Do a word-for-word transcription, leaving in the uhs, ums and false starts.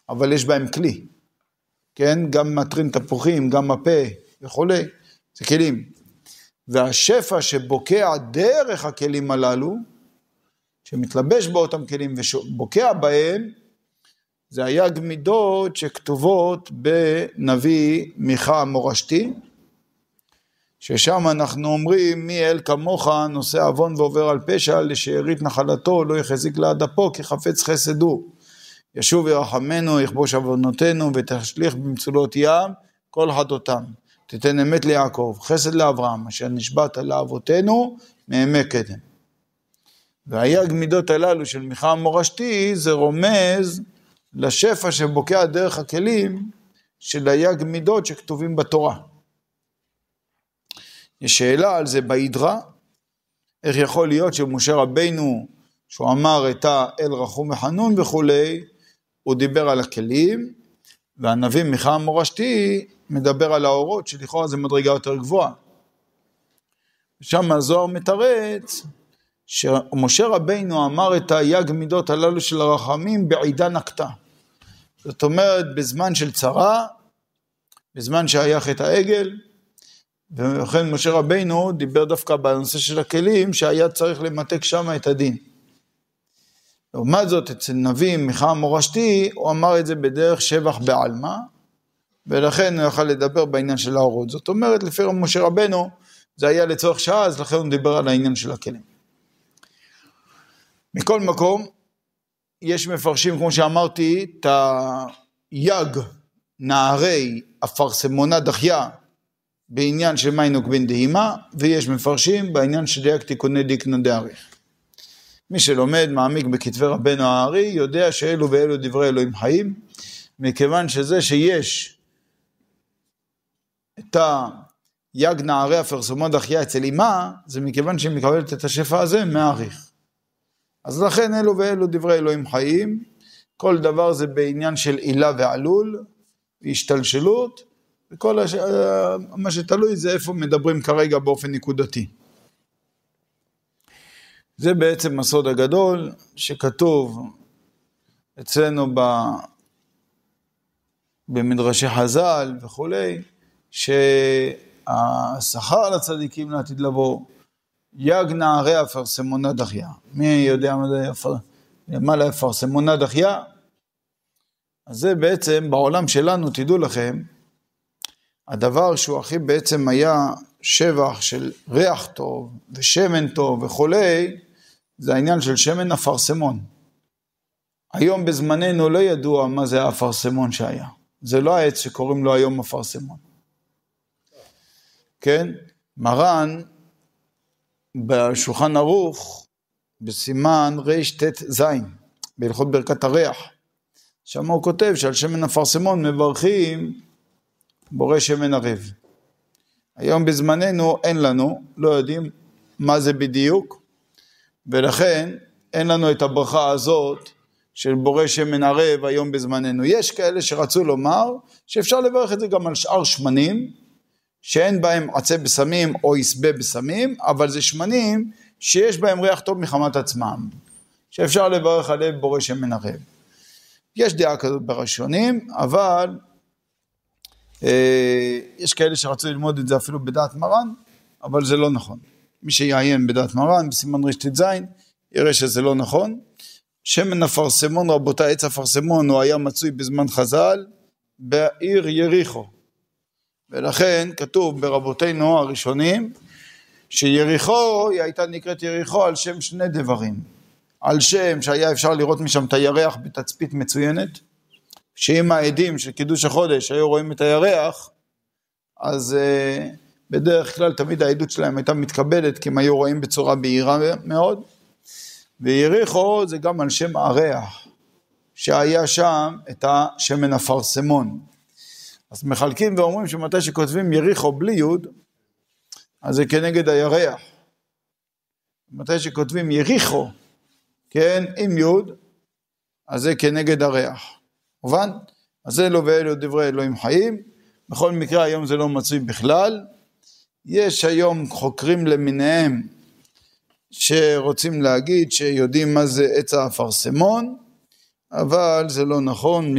אבל יש בהם כלי, כן? גם מטרין תפוחים, גם הפה וכו', זה כלים. והשפע שבוקע דרך הכלים הללו, שמתלבש באותם כלים ובוקע בהם, זה היה גמידות שכתובות בנביא מיכה המורשתי, ששם אנחנו אומרים, מי אל כמוך נושא עוון ועובר על פשע, לשארית נחלתו לא יחזיק לעד אפו, כי חפץ חסד הוא. ישוב ירחמנו, יכבוש עוונותינו, ותשליך במצולות ים כל חטאותם. תתן אמת ליעקב, חסד לאברהם, אשר נשבעת לאבותינו, מימי קדם. והיה גמידות הללו של מיכה המורשתי, זה רומז לשפע שבוקע דרך הכלים, של היה גמידות שכתובים בתורה. יש שאלה על זה בהידרה, איך יכול להיות שמשה רבינו, שהוא אמר את האל רחום וחנון וכולי, הוא דיבר על הכלים, והנביא מיכה המורשתי מדבר על האורות, שלכאורה זה מדרגה יותר גבוהה. שם הזוהר מתרץ, שמשה רבינו אמר את היה גמידות הללו של הרחמים בעידן הקטה. זאת אומרת, בזמן של צרה, בזמן שהיה חטא העגל, ולכן משה רבינו דיבר דווקא בנושא של הכלים, שהיה צריך למתק שם את הדין. לעומת זאת, אצל נביא מיכה המורשתי, הוא אמר את זה בדרך שבח בעלמא, ולכן הוא יכל לדבר בעניין של האורות. זאת אומרת, לפי משה רבינו, זה היה לצורך שעה, אז לכן הוא דיבר על העניין של הכלים. מכל מקום, יש מפרשים, כמו שאמרתי, את היג נערי אפרסמונה דחיה, בעניין של מיינוק בן דהימה, ויש מפרשים בעניין של יג תיקוני דיקנא דאריך. מי שלומד מעמיק בכתבי רבנו הארי, יודע שאלו ואלו דברי אלוהים חיים, מכיוון שזה שיש את היג נערי אפרסמונה דחיה אצל אימה, זה מכיוון שהיא מקבלת את השפע הזה מהאריך. אז לכן אלו ואלו דברי אלוהים חיים, כל דבר זה בעניין של עילה ועלול, והשתלשלות, וכל הש... מה שתלוי זה איפה מדברים כרגע באופן נקודתי. זה בעצם הסוד הגדול שכתוב אצלנו ב... במדרשי חז"ל וכולי, שהשכר לצדיקים לעתיד לבוא, יג נערי אפרסמונה דחיה. מי יודע מה זה אפר... מה לאפרסמונה דחיה? אז זה בעצם בעולם שלנו, תדעו לכם, הדבר שהוא הכי בעצם היה שבח של ריח טוב ושמן טוב וכולי, זה העניין של שמן אפרסמון. היום בזמננו לא ידוע מה זה האפרסמון שהיה. זה לא העץ שקוראים לו היום אפרסמון. כן? מרן בשולחן ערוך, בסימן ריש תת זין, בהלכות ברכת הריח, שם הוא כותב שעל שמן אפרסמון מברכים בורא שמן ערב. היום בזמננו אין לנו, לא יודעים מה זה בדיוק, ולכן אין לנו את הברכה הזאת של בורא שמן ערב היום בזמננו. יש כאלה שרצו לומר שאפשר לברך את זה גם על שאר שמנים, שאין בהם עצי בסמים או יסבה בסמים, אבל זה שמנים שיש בהם ריח טוב מחמת עצמם, שאפשר לברך עליהם בורא שמן ערב. יש דעה כזאת בראשונים, אבל אה, יש כאלה שרצו ללמוד את זה אפילו בדעת מרן, אבל זה לא נכון. מי שיעיין בדעת מרן, בסימן רשת זין, יראה שזה לא נכון. שמן אפרסמון, רבותיי, עץ אפרסמון, הוא היה מצוי בזמן חז"ל, בעיר יריחו. ולכן כתוב ברבותינו הראשונים, שיריחו, היא הייתה נקראת יריחו על שם שני דברים. על שם שהיה אפשר לראות משם את הירח בתצפית מצוינת, שאם העדים של קידוש החודש היו רואים את הירח, אז uh, בדרך כלל תמיד העדות שלהם הייתה מתקבלת, כי הם היו רואים בצורה בהירה מאוד. ויריחו זה גם על שם הריח, שהיה שם את השמן אפרסמון. אז מחלקים ואומרים שמתי שכותבים יריחו בלי יוד, אז זה כנגד הירח. מתי שכותבים יריחו, כן, עם יוד, אז זה כנגד הריח. מובן? אז זה אלו ואלו דברי אלוהים חיים. בכל מקרה היום זה לא מצוי בכלל. יש היום חוקרים למיניהם שרוצים להגיד שיודעים מה זה עץ האפרסמון, אבל זה לא נכון.